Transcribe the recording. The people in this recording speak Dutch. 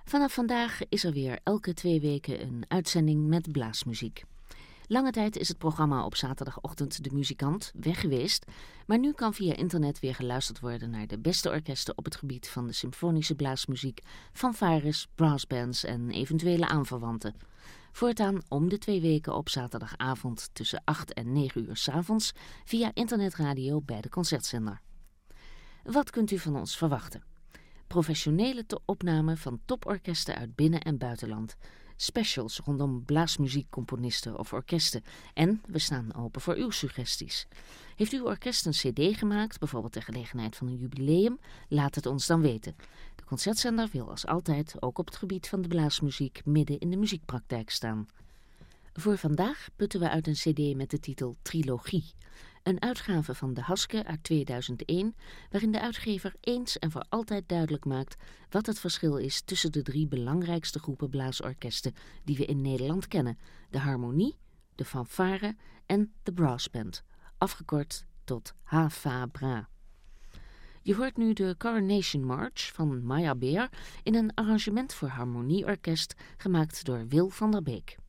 Vanaf vandaag is er weer elke 2 weken een uitzending met blaasmuziek. Lange tijd is het programma op zaterdagochtend De Muzikant weg geweest, maar nu kan via internet weer geluisterd worden naar de beste orkesten op het gebied van de symfonische blaasmuziek, fanfares, brassbands en eventuele aanverwanten. Voortaan om de 2 weken op zaterdagavond tussen 8 en 9 uur 's avonds via internetradio bij de Concertzender. Wat kunt u van ons verwachten? Professionele opnamen van toporkesten uit binnen- en buitenland. Specials rondom blaasmuziekcomponisten of orkesten. En we staan open voor uw suggesties. Heeft uw orkest een cd gemaakt, bijvoorbeeld ter gelegenheid van een jubileum? Laat het ons dan weten. De Concertzender wil als altijd, ook op het gebied van de blaasmuziek, midden in de muziekpraktijk staan. Voor vandaag putten we uit een cd met de titel Trilogie. Een uitgave van De Haske uit 2001, waarin de uitgever eens en voor altijd duidelijk maakt wat het verschil is tussen de 3 belangrijkste groepen blaasorkesten die we in Nederland kennen: de harmonie, de fanfare en de brassband, afgekort tot HFA-BRA. Je hoort nu de Coronation March van Maya Beer in een arrangement voor harmonieorkest gemaakt door Wil van der Beek.